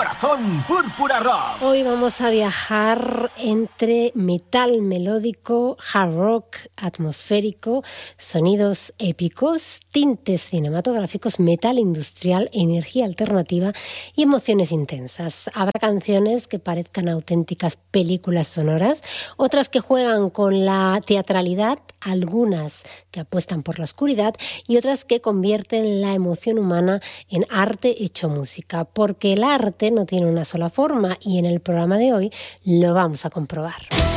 Corazón Púrpura Rock. Hoy vamos a viajar entre metal melódico, hard rock atmosférico, sonidos épicos, tintes cinematográficos, metal industrial, energía alternativa y emociones intensas. Habrá canciones que parezcan auténticas películas sonoras, otras que juegan con la teatralidad, algunas que apuestan por la oscuridad y otras que convierten la emoción humana en arte hecho música, porque el arte no tiene una sola forma y en el programa de hoy lo vamos a comprobar.